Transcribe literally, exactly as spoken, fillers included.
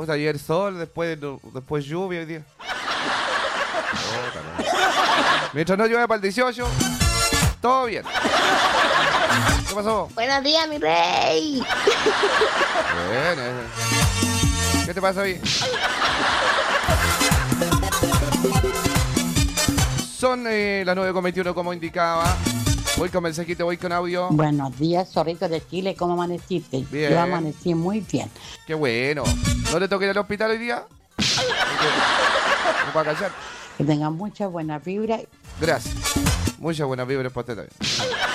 Puta, ayer sol, después, después lluvia hoy día. Puta, no. Mientras no llueve para el dieciocho, todo bien. ¿Qué pasó? Buenos días, mi rey. Bien, eh. ¿Qué te pasa hoy? Son eh, las nueve con veintiuno como indicaba. Voy con mensajito, voy con audio. Buenos días, zorrito de Chile, ¿cómo amaneciste? Bien. Yo amanecí muy bien. Qué bueno. ¿No le toca ir al hospital hoy día? ¿No para callar? Que tengan mucha buena vibra. Gracias. Muchas buenas vibras para usted también.